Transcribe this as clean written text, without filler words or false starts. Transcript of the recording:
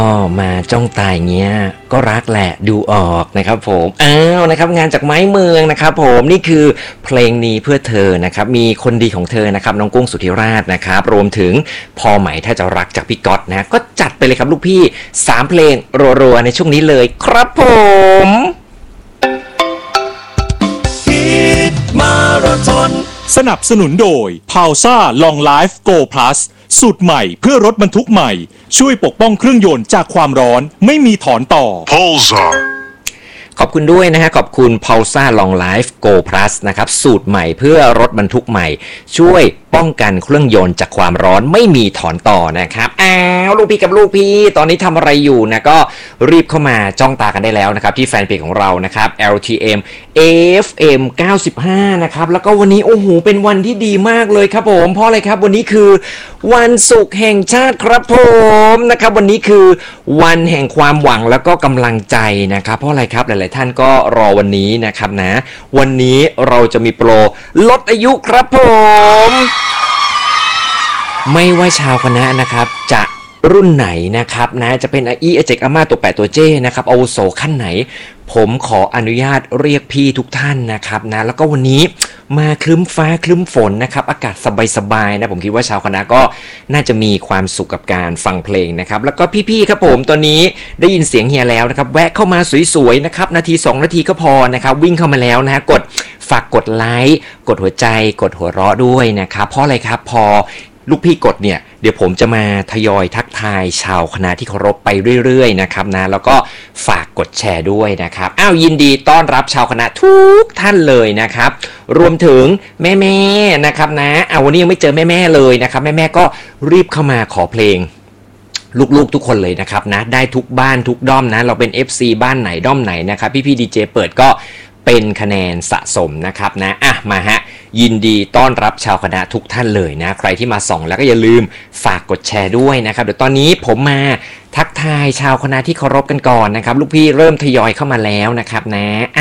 ก็มาจ้องตายอย่างเงี้ยก็รักแหละดูออกนะครับผมนะครับงานจากไม้เมืองนะครับผมนี่คือเพลงนี้เพื่อเธอนะครับมีคนดีของเธอนะครับน้องกุ้งสุธิราชนะครับรวมถึงพอไหมถ้าจะรักจากพี่ก๊อตนะก็จัดไปเลยครับลูกพี่3เพลงรัวๆในช่วงนี้เลยครับผมมาราธอนสนับสนุนโดย p a u s a Long Life Go Plus สูตรใหม่เพื่อรถบรรทุกใหม่ช่วยปกป้องเครื่องยนต์จากความร้อนไม่มีถอนต่อ Pulsar ขอบคุณด้วยนะฮะขอบคุณ Pulsar Long Life Go Plus นะครับสูตรใหม่เพื่อรถบรรทุกใหม่ช่วยป้องกันเครื่องยนต์จากความร้อนไม่มีถอนต่อนะครับลูกพี่กับลูกพี่ตอนนี้ทำอะไรอยู่นะก็รีบเข้ามาจ้องตากันได้แล้วนะครับที่แฟนเพจของเรานะครับ LTM AFM 95นะครับแล้วก็วันนี้โอ้โหเป็นวันที่ดีมากเลยครับผมเพราะอะไรครับวันนี้คือวันศุกร์แห่งชาติครับผมนะครับวันนี้คือวันแห่งความหวังแล้วก็กำลังใจนะครับเพราะอะไรครับหลายๆท่านก็รอวันนี้นะครับนะวันนี้เราจะมีโปรลดอายุครับผมไม่ว่าชาวคณะนะครับจะรุ่นไหนนะครับนะจะเป็นอาอีอาเจกอาม่าตัวแปดตัวเจ้นะครับอาวุโสขั้นไหนผมขออนุญาตเรียกพี่ทุกท่านนะครับนะแล้วก็วันนี้มาคลึ้มฟ้าคลึ้มฝนนะครับอากาศสบายๆนะผมคิดว่าชาวคณะก็น่าจะมีความสุขกับการฟังเพลงนะครับแล้วก็พี่ๆครับผมตอนนี้ได้ยินเสียงเฮียแล้วนะครับแวะเข้ามาสวยๆนะครับนาที2นาทีก็พอนะครับวิ่งเข้ามาแล้วนะกดฝากกดไลค์กดหัวใจกดหัวเราะด้วยนะครับเพราะอะไรครับพอลูกพี่กดเนี่ยเดี๋ยวผมจะมาทยอยทักทายชาวคณะที่เคารพไปเรื่อยๆนะครับนะแล้วก็ฝากกดแชร์ด้วยนะครับยินดีต้อนรับชาวคณะทุกท่านเลยนะครับรวมถึงแม่ๆนะครับนะวันนี้ยังไม่เจอแม่ๆเลยนะครับแม่ๆก็รีบเข้ามาขอเพลงลูกๆทุกคนเลยนะครับนะได้ทุกบ้านทุกด้อมนะเราเป็น FC บ้านไหนด้อมไหนนะครับพี่ๆดีเจเปิดก็เป็นคะแนนสะสมนะครับนะมาฮะยินดีต้อนรับชาวคณะทุกท่านเลยนะใครที่มาส่องแล้วก็อย่าลืมฝากกดแชร์ด้วยนะครับเดี๋ยวตอนนี้ผมมาทักทายชาวคณะที่เคารพกันก่อนนะครับลูกพี่เริ่มทยอยเข้ามาแล้วนะครับนะ